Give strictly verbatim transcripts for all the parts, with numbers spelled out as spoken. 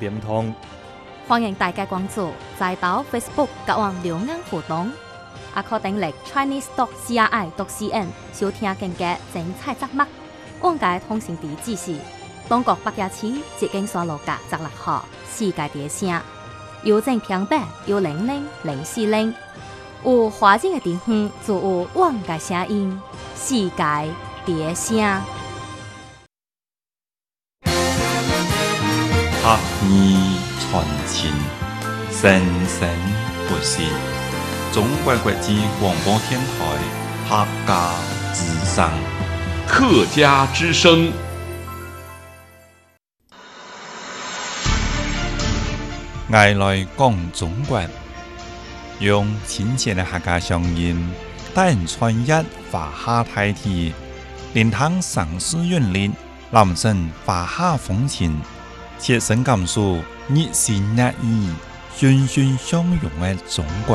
变唔同。 欢迎大家关注在岛 Facebook 甲网留言互动，也可订阅 Chinese dot C R I dot C N 收听更加精彩节目。往界通讯地址是中国北野市捷经沙路甲十六号世界第声，邮政平板有零零零四零。有华人的地方就有往界声音，世界第声。 客语传情，生生不息。中国国际广播电台客家之声， 客家之声。 爱来讲中国，用亲切的客家乡音，带人穿越华夏大地，聆听城市韵律，揽胜华夏风情。切身感受热情热意、欣欣相融的中国。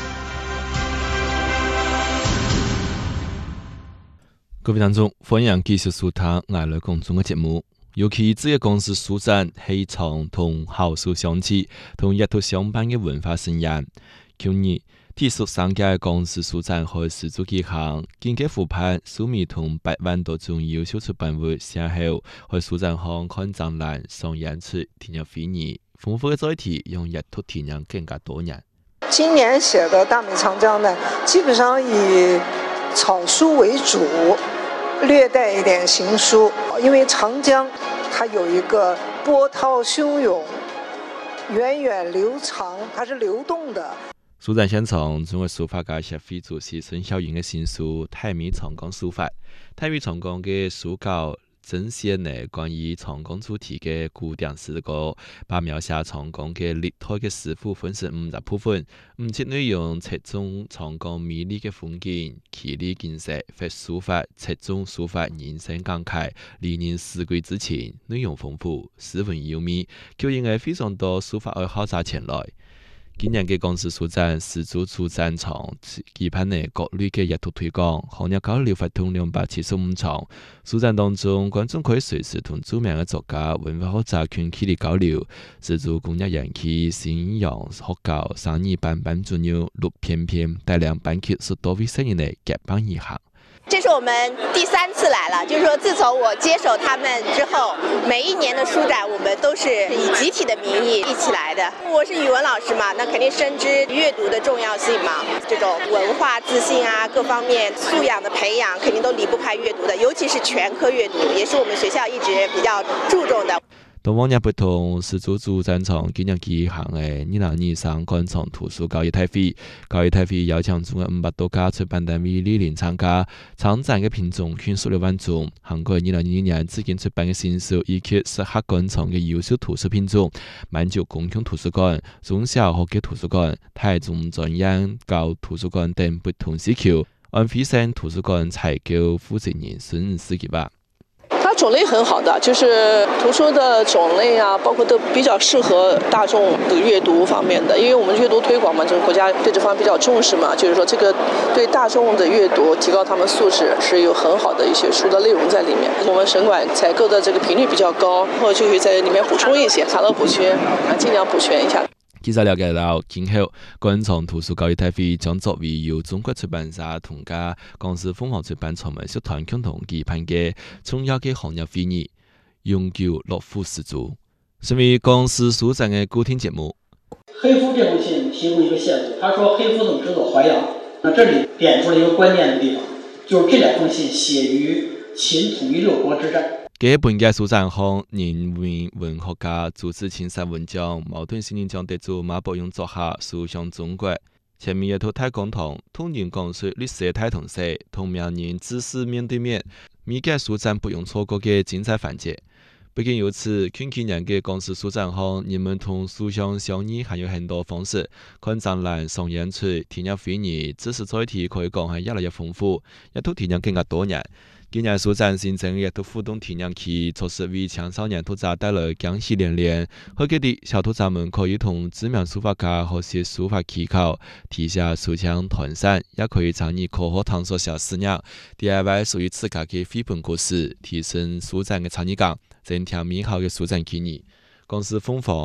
各位听众，欢迎继续收听《爱来讲中》嘅节目。尤其这个公司书展系从同校书相似，同一套相伴嘅文化盛宴。去年第十三屆公司书展开始做举行，经过复盘，数米同百万多种优秀出版物邂逅，去书展巷看展览、上演出、体验会议，丰富嘅载体用一套体验更加多年。 今年写的《大米长江》呢，基本上以草书为主，略带一点行书，因为长江它有一个波涛汹涌、源远流长，它是流动的。 书展现场，中国书法家协会主席孙晓云的新书《太米长江书法》。太米长江的书稿呈现了关于长江主题的古典诗歌，把描写长江的历代的诗赋分成五十部分，五节内容侧重长江美丽的风景、奇丽景色，或书法侧重书法人生感慨、历年四季之情，内容丰富，诗文优美，吸引了非常多书法爱好者前来。今年嘅公司书展始祖主展场，期盼呢各类嘅阅读推广，行业交流活动两百七十五场。书展当中，观众可以随时同著名嘅作家、文化学者群起嚟交流。始祖工业人气、信仰学教、生意班班主任陆片片带领班级十多位生人嚟结伴而行。 这是我们第三次来了，就是说自从我接手他们之后，每一年的书展我们都是以集体的名义一起来的。我是语文老师嘛，那肯定深知阅读的重要性嘛，这种文化自信啊，各方面素养的培养肯定都离不开阅读的，尤其是全科阅读，也是我们学校一直比较注重的。 同往年不同，始祖主展场今年举行的二零二三官场图书交易大会，交易大会邀请总共五百多家出版单位莅临参加，参展的品种近十六万种，涵盖二零二二年至今出版的新书以及适合官场的优秀图书品种，满足公共图书馆、中小学嘅图书馆、台中专业高图书馆等不同需求。安徽省图书馆采购负责人孙思吉话。 它种类很好的，就是图书的种类啊，包括都比较适合大众的阅读方面的。因为我们阅读推广嘛，这个国家对这方面比较重视嘛，就是说这个对大众的阅读，提高他们素质是有很好的一些书的内容在里面。我们省管采购的这个频率比较高，然后就会在里面补充一些，查到补缺啊，尽量补全一下。 记者了解到，今後官場圖書交易大會將作為由中國出版社同家公司鳳凰出版創辦社團共同舉辦嘅重要嘅行業會議，永久樂府十足，身為公司書展嘅固定節目。 黑夫這封信提出一個線索，他說黑夫怎麼知道淮陽？那這裡點出了一個關鍵的地方，就是這兩封信寫於秦統一六國之戰。 嘅本屆書展項，人文文學家主持青山文獎、茅盾新人獎得主馬伯庸作客《書向中國》，前面一套太公堂，通人講述歷史太同社，同名人知識面對面，每屆書展不容錯過嘅精彩環節。不僅如此，近幾年嘅公司書展項，人們同書香相依還有很多方式，看展覽、上演出、體驗會議，知識載體可以講係越來越豐富，一套體驗更加多年。今年書展新增一套互動體驗區，措施為青少年讀者帶來驚喜連連。喺嗰啲小讀者們可以同知名書法家學習書法技巧，題寫書槍團扇，也可以參與科學探索小思想 D I Y 屬於自家嘅繪本故事，提升書展嘅參與感，增添美好嘅書展經驗。公司鳳凰